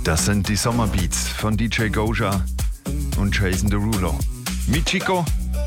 Das sind die Sommerbeats von DJ Goja und Jason Derulo. Michiko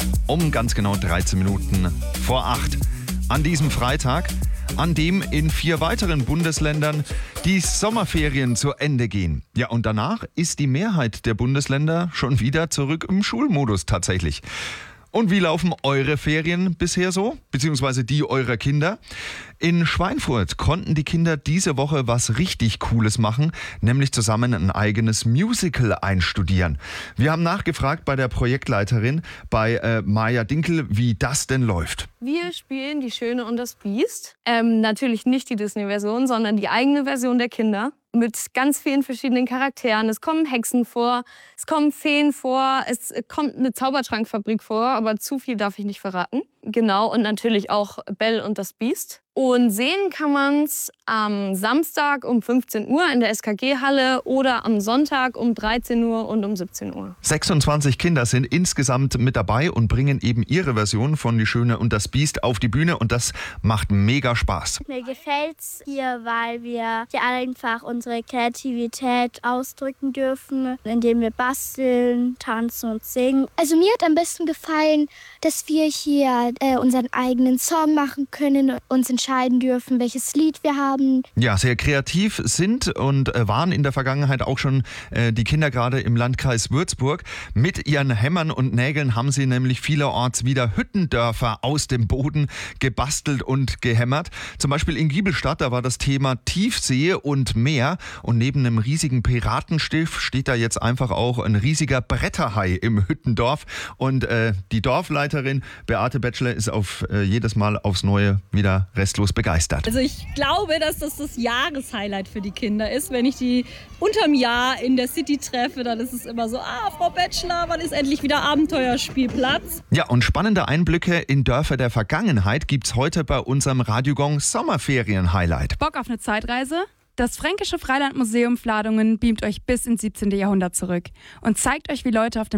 um ganz genau 13 Minuten vor 8 an diesem Freitag, an dem in 4 weiteren Bundesländern die Sommerferien zu Ende gehen. Ja, und danach ist die Mehrheit der Bundesländer schon wieder zurück im Schulmodus tatsächlich. Und wie laufen eure Ferien bisher so, beziehungsweise die eurer Kinder? In Schweinfurt konnten die Kinder diese Woche was richtig Cooles machen, nämlich zusammen ein eigenes Musical einstudieren. Wir haben nachgefragt bei der Projektleiterin, bei Maja Dinkel, wie das denn läuft. Wir spielen Die Schöne und das Biest. Natürlich nicht die Disney-Version, sondern die eigene Version der Kinder. Mit ganz vielen verschiedenen Charakteren. Es kommen Hexen vor, es kommen Feen vor, es kommt eine Zaubertrankfabrik vor, aber zu viel darf ich nicht verraten. Genau, und natürlich auch Belle und das Biest. Und sehen kann man es am Samstag um 15 Uhr in der SKG-Halle oder am Sonntag um 13 Uhr und um 17 Uhr. 26 Kinder sind insgesamt mit dabei und bringen eben ihre Version von Die Schöne und das Biest auf die Bühne und das macht mega Spaß. Mir gefällt's hier, weil wir hier einfach unsere Kreativität ausdrücken dürfen, indem wir basteln, tanzen und singen. Also mir hat am besten gefallen, dass wir hier unseren eigenen Song machen können, uns entscheiden dürfen, welches Lied wir haben. Ja, sehr kreativ sind und waren in der Vergangenheit auch schon die Kinder gerade im Landkreis Würzburg. Mit ihren Hämmern und Nägeln haben sie nämlich vielerorts wieder Hüttendörfer aus dem Boden gebastelt und gehämmert. Zum Beispiel in Giebelstadt, da war das Thema Tiefsee und Meer. Und neben einem riesigen Piratenschiff steht da jetzt einfach auch ein riesiger Bretterhai im Hüttendorf. Und die Dorfleiterin Beate Bachelor ist auf jedes Mal aufs Neue wieder restlos begeistert. Also ich glaube, dass das Jahreshighlight für die Kinder ist. Wenn ich die unterm Jahr in der City treffe, dann ist es immer so, Frau Bachelor, wann ist endlich wieder Abenteuerspielplatz? Ja, und spannende Einblicke in Dörfer der Vergangenheit gibt's heute bei unserem Radiogong Sommerferien-Highlight. Bock auf eine Zeitreise? Das Fränkische Freilandmuseum Fladungen beamt euch bis ins 17. Jahrhundert zurück und zeigt euch, wie Leute auf dem